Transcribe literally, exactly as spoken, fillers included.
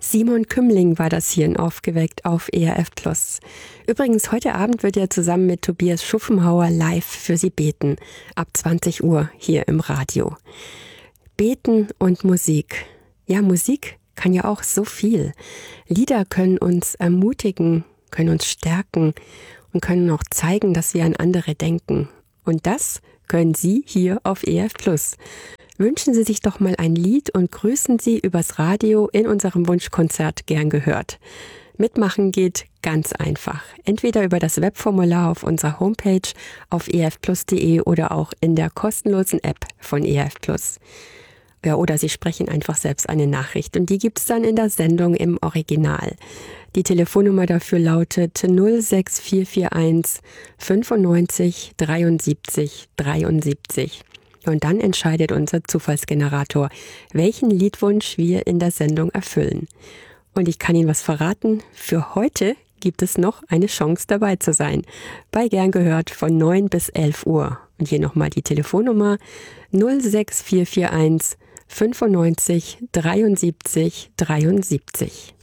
Simon Kümling war das hier in Aufgeweckt auf E R F Plus. Übrigens, heute Abend wird er zusammen mit Tobias Schuffenhauer live für Sie beten. Ab zwanzig Uhr hier im Radio. Beten und Musik. Ja, Musik kann ja auch so viel. Lieder können uns ermutigen, können uns stärken und können auch zeigen, dass wir an andere denken. Und das können Sie hier auf E R F Plus. Wünschen Sie sich doch mal ein Lied und grüßen Sie übers Radio in unserem Wunschkonzert gern gehört. Mitmachen geht ganz einfach. Entweder über das Webformular auf unserer Homepage auf e r f plus punkt de oder auch in der kostenlosen App von E R F Plus. Ja, oder Sie sprechen einfach selbst eine Nachricht und die gibt es dann in der Sendung im Original. Die Telefonnummer dafür lautet null sechs vier vier eins fünfundneunzig dreiundsiebzig dreiundsiebzig. Und dann entscheidet unser Zufallsgenerator, welchen Liedwunsch wir in der Sendung erfüllen. Und ich kann Ihnen was verraten, für heute gibt es noch eine Chance dabei zu sein. Bei Gern gehört von neun bis elf Uhr. Und hier nochmal die Telefonnummer null sechs vier vier eins fünfundneunzig dreiundsiebzig dreiundsiebzig.